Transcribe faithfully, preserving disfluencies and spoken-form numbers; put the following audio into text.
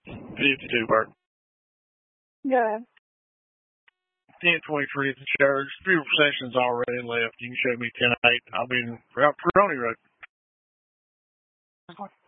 fifty-two, Bert. Yeah. ten twenty-three at the church. Three sessions already left. You can show me ten eight. I'll be in Peroni Road.